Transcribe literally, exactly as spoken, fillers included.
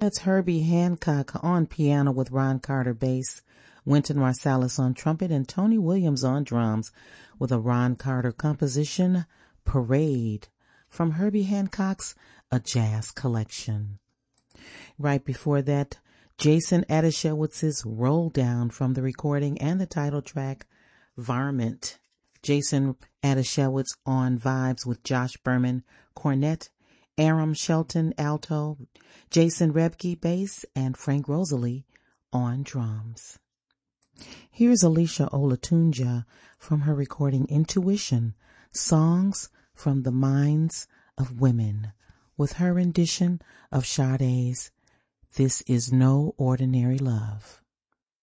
That's Herbie Hancock on piano with Ron Carter bass, Wynton Marsalis on trumpet, and Tony Williams on drums with a Ron Carter composition, Parade, from Herbie Hancock's A Jazz Collection. Right before that, Jason Adashewitz's Roll Down from the recording and the title track, Varmint. Jason Adashewitz on vibes with Josh Berman, cornet, Aram Shelton, alto, Jason Rebke, bass, and Frank Rosalie on drums. Here's Alicia Olatunja from her recording Intuition, Songs from the Minds of Women, with her rendition of Sade's This Is No Ordinary Love.